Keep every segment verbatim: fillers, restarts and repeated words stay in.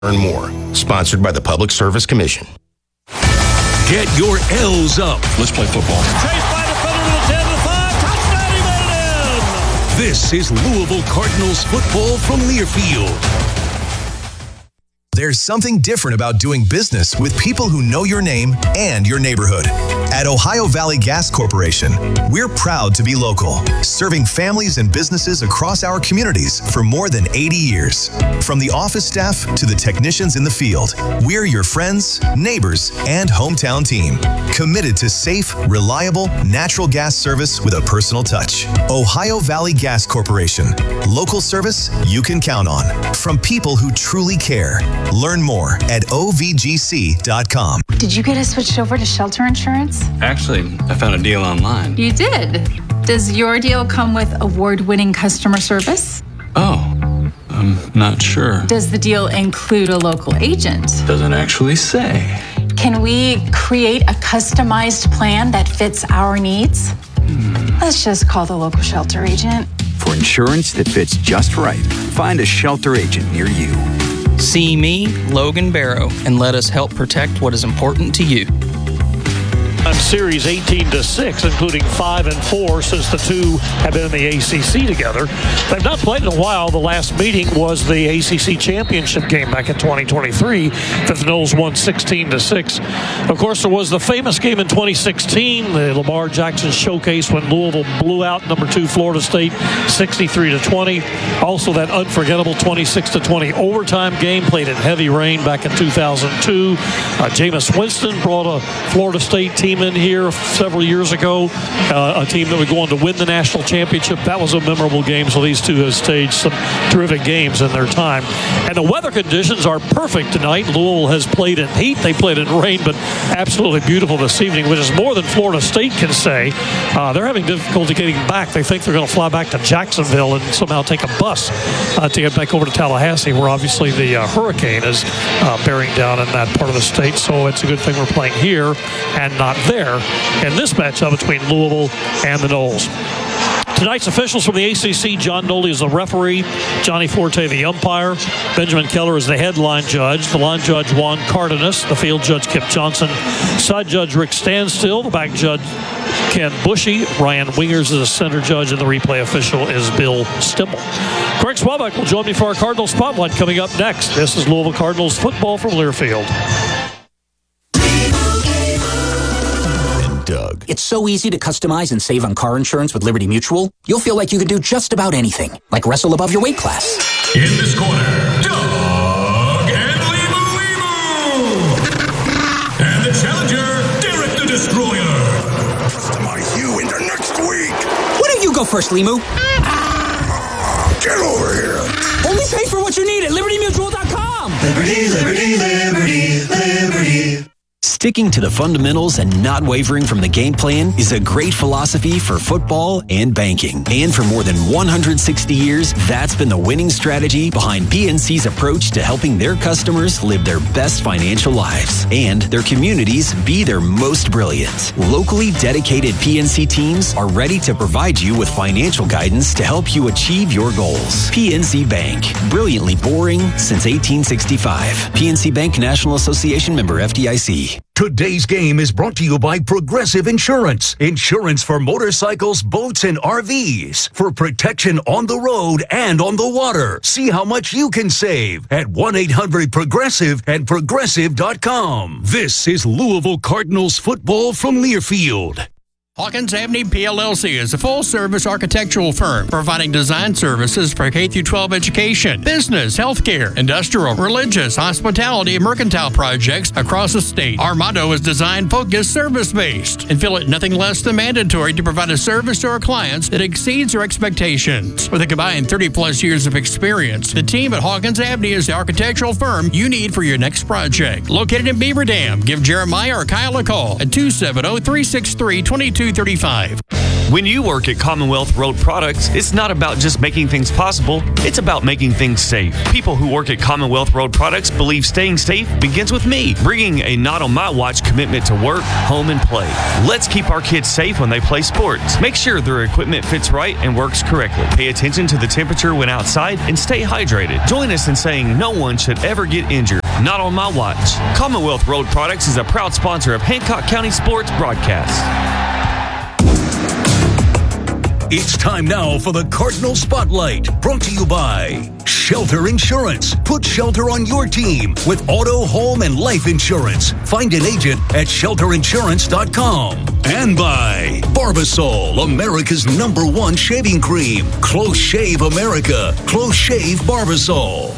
Learn more. Sponsored by the Public Service Commission. Get your L's up. Let's play football. Chased by defender to the ten to the five. Touchdown, he made it in. This is Louisville Cardinals football from Learfield. There's something different about doing business with people who know your name and your neighborhood. At Ohio Valley Gas Corporation, we're proud to be local, serving families and businesses across our communities for more than eighty years. From the office staff to the technicians in the field, we're your friends, neighbors, and hometown team. Committed to safe, reliable, natural gas service with a personal touch. Ohio Valley Gas Corporation. Local service you can count on. From people who truly care. Learn more at O V G C dot com. Did you get us switched over to shelter insurance? Actually, I found a deal online. You did? Does your deal come with award-winning customer service? Oh, I'm not sure. Does the deal include a local agent? Doesn't actually say. Can we create a customized plan that fits our needs? Hmm. Let's just call the local shelter agent. For insurance that fits just right, find a shelter agent near you. See me, Logan Barrow, and let us help protect what is important to you. Series eighteen to six, including five and four since the two have been in the A C C together. They've not played in a while. The last meeting was the A C C championship game back in twenty twenty-three that the Noles won sixteen to six. Of course, there was the famous game in twenty sixteen, the Lamar Jackson Showcase, when Louisville blew out number two Florida State sixty-three to twenty. Also that unforgettable twenty-six to twenty overtime game played in heavy rain back in two thousand two. Uh, Jameis Winston brought a Florida State team in here several years ago, uh, a team that would go on to win the national championship. That was a memorable game, so these two have staged some terrific games in their time. And the weather conditions are perfect tonight. Louisville has played in heat. They played in rain, but absolutely beautiful this evening, which is more than Florida State can say. Uh, they're having difficulty getting back. They think they're going to fly back to Jacksonville and somehow take a bus uh, to get back over to Tallahassee, where obviously the uh, hurricane is uh, bearing down in that part of the state. So it's a good thing we're playing here and not there in this matchup between Louisville and the Noles. Tonight's officials from the A C C: John Noley is the referee, Johnny Forte the umpire, Benjamin Keller is the headline judge, the line judge Juan Cardenas, the field judge Kip Johnson, side judge Rick Standstill, the back judge Ken Bushy, Ryan Wingers is the center judge, and the replay official is Bill Stimmel. Greg Swabeck will join me for our Cardinals Spotlight coming up next. This is Louisville Cardinals football from Learfield. Doug. It's so easy to customize and save on car insurance with Liberty Mutual. You'll feel like you can do just about anything, like wrestle above your weight class. In this corner, Doug and Limu Limu. And the challenger, Derek the Destroyer. Customize you into next week. Why don't you go first, Limu? Get over here. Only pay for what you need at liberty mutual dot com. Liberty, liberty, liberty, liberty. Sticking to the fundamentals and not wavering from the game plan is a great philosophy for football and banking. And for more than one hundred sixty years, that's been the winning strategy behind P N C's approach to helping their customers live their best financial lives and their communities be their most brilliant. Locally dedicated P N C teams are ready to provide you with financial guidance to help you achieve your goals. P N C Bank, brilliantly boring since eighteen sixty-five. P N C Bank, National Association member, F D I C. Today's game is brought to you by Progressive Insurance. Insurance for motorcycles, boats, and R Vs. For protection on the road and on the water. See how much you can save at one eight hundred progressive and progressive dot com. This is Louisville Cardinals football from Learfield. Hawkins Avenue P L L C is a full-service architectural firm providing design services for K through twelve education, business, healthcare, industrial, religious, hospitality, and mercantile projects across the state. Our motto is design-focused, service-based, and feel it nothing less than mandatory to provide a service to our clients that exceeds their expectations. With a combined thirty-plus years of experience, the team at Hawkins Avenue is the architectural firm you need for your next project. Located in Beaver Dam, give Jeremiah or Kyle a call at two seven zero, three six three, two two three five. When you work at Commonwealth Road Products, it's not about just making things possible, it's about making things safe. People who work at Commonwealth Road Products believe staying safe begins with me, bringing a not on my watch commitment to work, home, and play. Let's keep our kids safe when they play sports. Make sure their equipment fits right and works correctly. Pay attention to the temperature when outside and stay hydrated. Join us in saying no one should ever get injured. Not on my watch. Commonwealth Road Products is a proud sponsor of Hancock County Sports Broadcast. It's time now for the Cardinal Spotlight, brought to you by Shelter Insurance. Put shelter on your team with auto, home, and life insurance. Find an agent at shelter insurance dot com. And by Barbasol, America's number one shaving cream. Close Shave America. Close Shave Barbasol.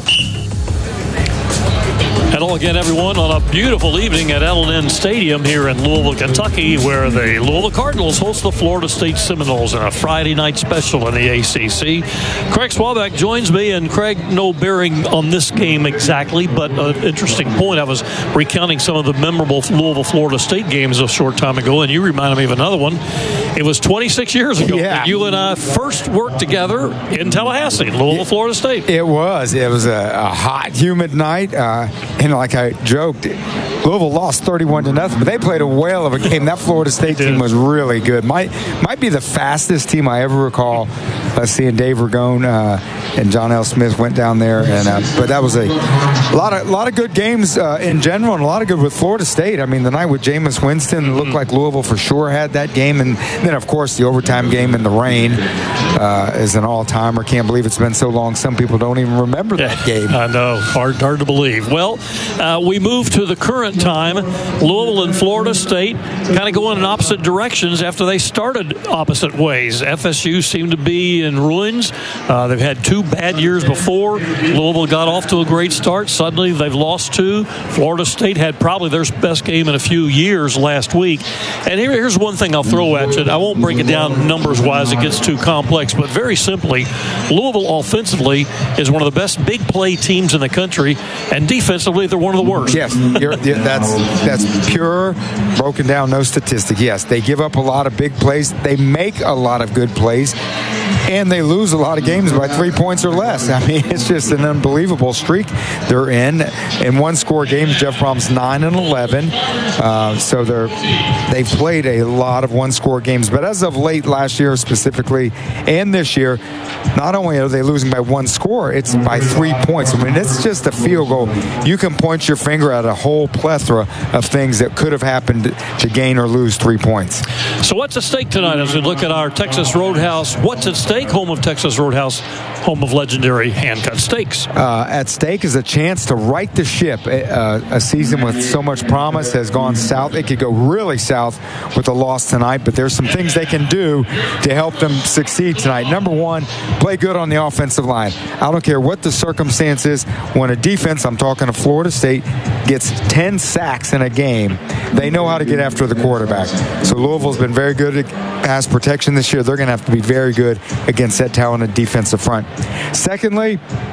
Hello again, everyone, on a beautiful evening at L and N Stadium here in Louisville, Kentucky, where the Louisville Cardinals host the Florida State Seminoles in a Friday night special in the A C C. Craig Swaback joins me, and Craig, no bearing on this game exactly, but an interesting point. I was recounting some of the memorable Louisville Florida State games a short time ago, and you reminded me of another one. It was twenty-six years ago yeah. that you and I first worked together in Tallahassee, Louisville, Florida State. It was. It was a, a hot, humid night. Uh, And like I joked, Louisville lost thirty-one to nothing, but they played a whale of a game. That Florida State team was really good. Might might be the fastest team I ever recall. Uh, seeing Dave Ragone uh, and John L. Smith went down there, and uh, but that was a lot of lot of good games uh, in general, and a lot of good with Florida State. I mean, the night with Jameis Winston looked like Louisville for sure had that game, and then of course the overtime game in the rain uh, is an all-timer. Can't believe it's been so long. Some people don't even remember that game. I know, hard hard to believe. Well, uh, we move to the current time. Louisville and Florida State kind of going in opposite directions after they started opposite ways. F S U seemed to be in ruins. Uh, they've had two bad years before. Louisville got off to a great start. Suddenly they've lost two. Florida State had probably their best game in a few years last week. And here, here's one thing I'll throw at you. I won't break it down numbers-wise. It gets too complex. But very simply, Louisville offensively is one of the best big play teams in the country. And defensively, they're one of the worst. Yes, you're, that's that's pure, broken down, no statistic. Yes, they give up a lot of big plays. They make a lot of good plays. And they lose a lot of games by three points or less. I mean, it's just an unbelievable streak they're in. In one-score games, Jeff Brom's nine and eleven. Uh, so they're they've played a lot of one-score games. But as of late last year specifically, and this year, not only are they losing by one score, it's by three points. I mean, it's just a field goal. You can point your finger at a whole plethora of things that could have happened to gain or lose three points. So what's at stake tonight as we look at our Texas Roadhouse? What's at stake? Home of Texas Roadhouse, home of legendary hand-cut steaks. Uh, at stake is a chance to right the ship. Uh, a season with so much promise has gone south. It could go really south with a loss tonight, but there's some things they can do to help them succeed tonight. Number one, play good on the offensive line. I don't care what the circumstance is. When a defense, I'm talking to Florida State, gets ten sacks in a game, they know how to get after the quarterback. So Louisville's been very good at pass protection this year. They're going to have to be very good against that talented defensive front. Secondly,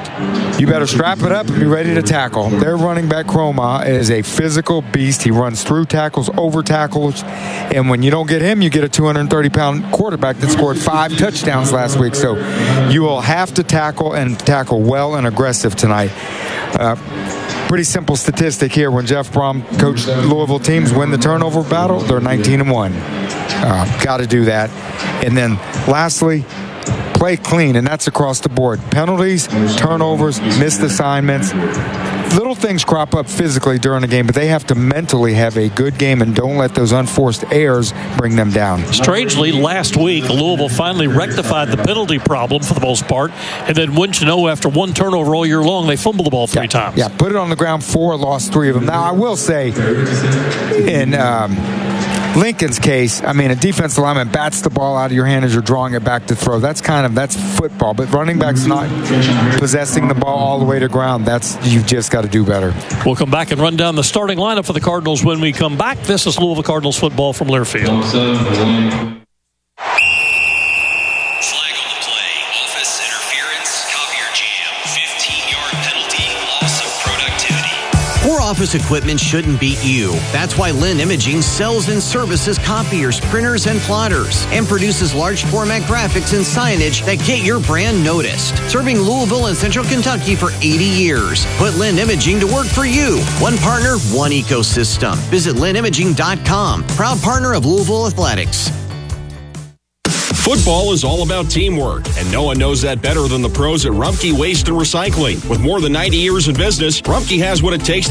you better strap it up and be ready to tackle. Their running back, Chroma, is a physical beast. He runs through tackles, over tackles, and when you don't get him, you get a two hundred thirty pound quarterback that scored five touchdowns last week. So you will have to tackle and tackle well and aggressive tonight. Uh, Pretty simple statistic here. When Jeff Brom coached Louisville teams win the turnover battle, they're nineteen and one. Uh, got to do that. And then lastly, play clean, and that's across the board. Penalties, turnovers, missed assignments. Little things crop up physically during the game, but they have to mentally have a good game and don't let those unforced errors bring them down. Strangely, last week, Louisville finally rectified the penalty problem for the most part, and then wouldn't you know, after one turnover all year long, they fumbled the ball three yeah, times. Yeah, put it on the ground four, lost three of them. Now, I will say, in um, Lincoln's case, I mean, a defensive lineman bats the ball out of your hand as you're drawing it back to throw. That's kind of, that's football. But running back's not possessing the ball all the way to ground. That's, you've just got to do better. We'll come back and run down the starting lineup for the Cardinals when we come back. This is Louisville Cardinals football from Learfield. office equipment shouldn't beat you. That's why Lynn Imaging sells and services copiers, printers, and plotters, and produces large format graphics and signage that get your brand noticed. Serving Louisville and Central Kentucky for eighty years. Put Lynn Imaging to work for you. One partner, one ecosystem. Visit lynn imaging dot com. Proud partner of Louisville Athletics. Football is all about teamwork, and no one knows that better than the pros at Rumpke Waste and Recycling. With more than ninety years in business, Rumpke has what it takes